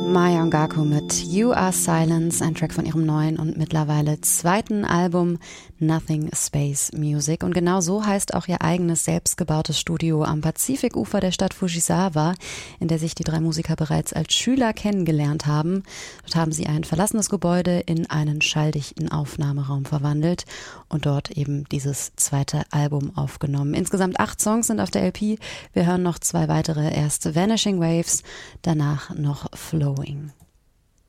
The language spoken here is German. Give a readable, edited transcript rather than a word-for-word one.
Maya Ongaku mit You Are Silence, ein Track von ihrem neuen und mittlerweile zweiten Album Nothing Space Music. Und genau so heißt auch ihr eigenes selbstgebautes Studio am Pazifikufer der Stadt Fujisawa, in der sich die drei Musiker bereits als Schüler kennengelernt haben. Dort haben sie ein verlassenes Gebäude in einen schalldichten Aufnahmeraum verwandelt und dort eben dieses zweite Album aufgenommen. Insgesamt 8 Songs sind auf der LP. Wir hören noch 2 weitere, erst Vanishing Waves, danach noch Flowing.